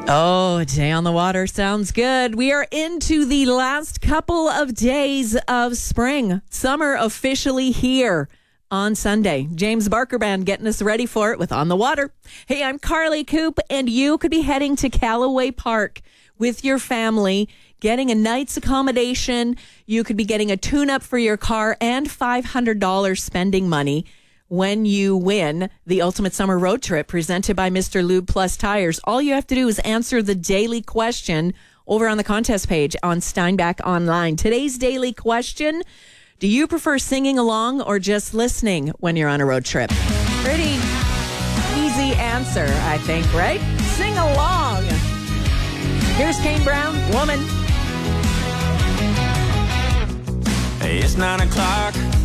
Oh, a day on the water sounds good. We are into the last couple of days of spring. Summer officially here on Sunday. James Barker Band getting us ready for it with On the Water. Hey, I'm Carly Coop, and you could be heading to Callaway Park with your family, getting a night's accommodation. You could be getting a tune-up for your car and $500 spending money when you win the Ultimate Summer Road Trip presented by Mr. Lube Plus Tires. All you have to do is answer the daily question over on the contest page on Steinbach Online. Today's daily question: do you prefer singing along or just listening when you're on a road trip? Pretty easy answer, I think, right? Sing along. Here's Kane Brown, Woman. Hey, it's 9 o'clock.